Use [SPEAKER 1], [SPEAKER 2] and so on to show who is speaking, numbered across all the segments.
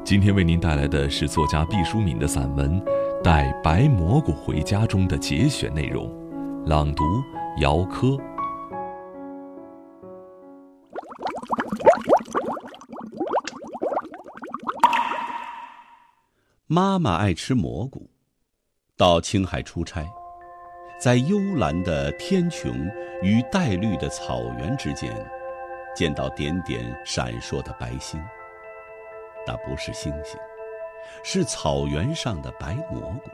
[SPEAKER 1] 今天为您带来的是作家毕淑敏的散文《带白蘑菇回家》中的节选内容，朗读姚科。
[SPEAKER 2] 妈妈爱吃蘑菇，到青海出差，在幽蓝的天穹与带绿的草原之间，见到点点闪烁的白星。那不是星星，是草原上的白蘑菇。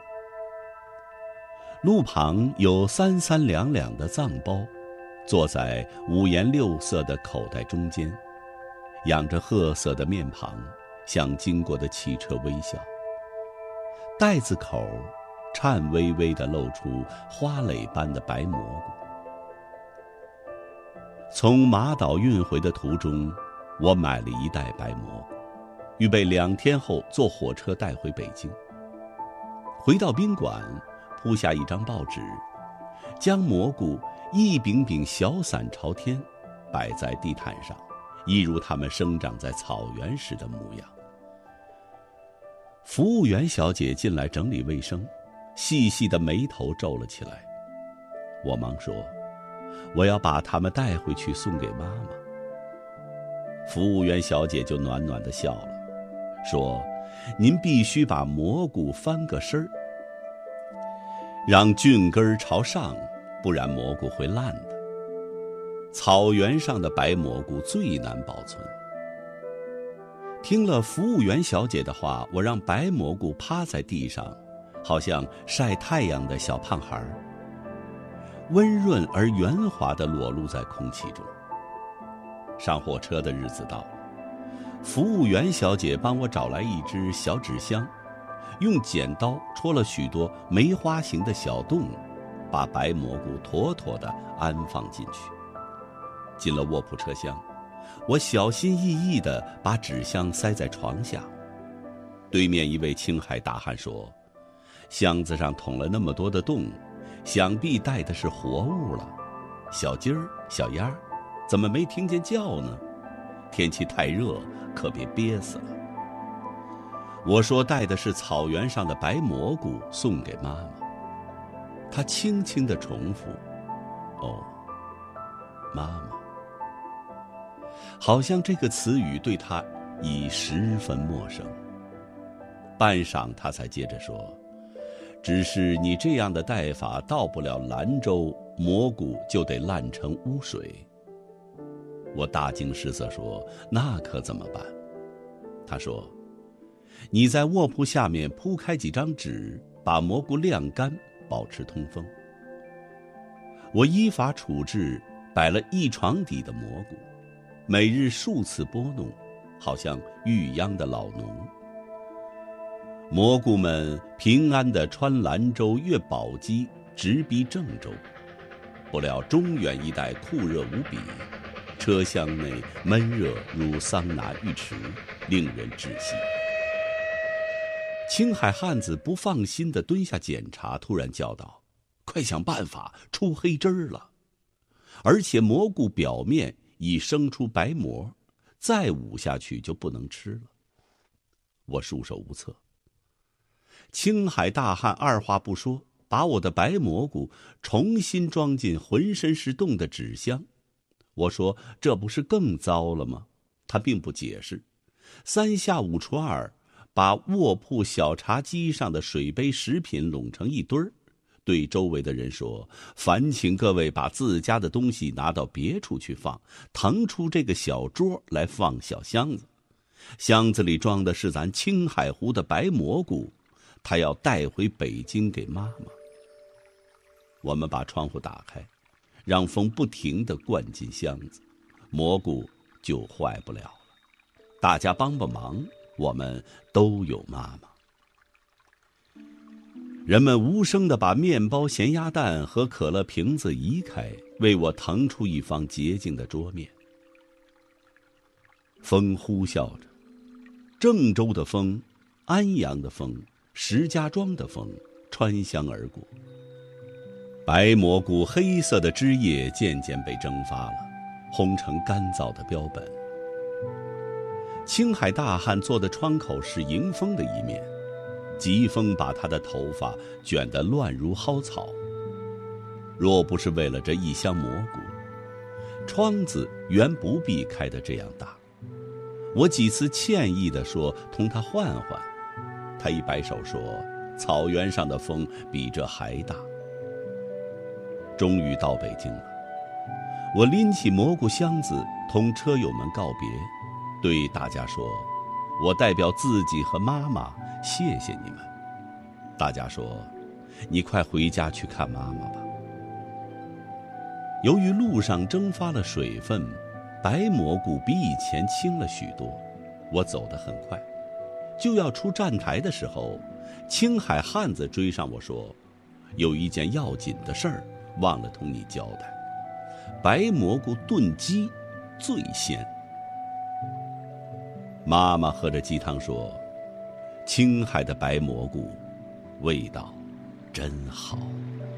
[SPEAKER 2] 路旁有三三两两的藏包，坐在五颜六色的口袋中间，仰着褐色的面庞，向经过的汽车微笑。袋子口颤巍巍地露出花蕾般的白蘑菇。从马岛运回的途中，我买了一袋白蘑菇，预备2天后坐火车带回北京。回到宾馆，铺下一张报纸，将蘑菇一柄柄小伞朝天，摆在地毯上，一如它们生长在草原时的模样。服务员小姐进来整理卫生，细细的眉头皱了起来。我忙说，我要把它们带回去送给妈妈。服务员小姐就暖暖地笑了，说，您必须把蘑菇翻个身儿，让菌根朝上，不然蘑菇会烂的。草原上的白蘑菇最难保存。听了服务员小姐的话，我让白蘑菇趴在地上，好像晒太阳的小胖孩，温润而圆滑地裸露在空气中。上火车的日子到了，服务员小姐帮我找来一只小纸箱，用剪刀戳了许多梅花形的小洞，把白蘑菇妥妥地安放进去。进了卧铺车厢，我小心翼翼地把纸箱塞在床下。对面一位青海大汉说，箱子上捅了那么多的洞，想必带的是活物了。小鸡儿、小鸭，怎么没听见叫呢？天气太热，可别憋死了。我说带的是草原上的白蘑菇，送给妈妈。她轻轻地重复，哦，妈妈。好像这个词语对她已十分陌生。半晌她才接着说，只是你这样的带法到不了兰州，蘑菇就得烂成污水。我大惊失色说，那可怎么办？他说，你在卧铺下面铺开几张纸，把蘑菇晾干，保持通风。我依法处置，摆了一床底的蘑菇，每日数次拨弄，好像育秧的老农。蘑菇们平安地穿兰州，越宝鸡，直逼郑州。不料中原一带酷热无比，车厢内闷热如桑拿浴池，令人窒息。青海汉子不放心地蹲下检查，突然叫道，快想办法，出黑汁儿了！而且蘑菇表面已生出白膜，再捂下去就不能吃了。我束手无策。青海大汉二话不说，把我的白蘑菇重新装进浑身是洞的纸箱。我说，这不是更糟了吗？他并不解释，三下五除二，把卧铺小茶几上的水杯食品拢成一堆儿，对周围的人说，烦请各位把自家的东西拿到别处去放，腾出这个小桌来放小箱子。箱子里装的是咱青海湖的白蘑菇，他要带回北京给妈妈。我们把窗户打开，让风不停地灌进箱子，蘑菇就坏不了了。大家帮帮忙，我们都有妈妈。人们无声地把面包、咸鸭蛋和可乐瓶子移开，为我腾出一方洁净的桌面。风呼啸着，郑州的风，安阳的风，石家庄的风穿箱而过。白蘑菇黑色的汁液渐渐被蒸发了，烘成干燥的标本。 青海大汉坐的窗口是迎风的一面，疾风把他的头发卷得乱如蒿草。若不是为了这一箱蘑菇，窗子原不必开得这样大。我几次歉意地说同他换换，他一摆手说草原上的风比这还大。终于到北京了，我拎起蘑菇箱子同车友们告别，对大家说，我代表自己和妈妈谢谢你们。大家说，你快回家去看妈妈吧。由于路上蒸发了水分，白蘑菇比以前轻了许多，我走得很快。就要出站台的时候，青海汉子追上我说，有一件要紧的事儿忘了同你交代，白蘑菇炖鸡最鲜。妈妈喝着鸡汤说，青海的白蘑菇味道真好。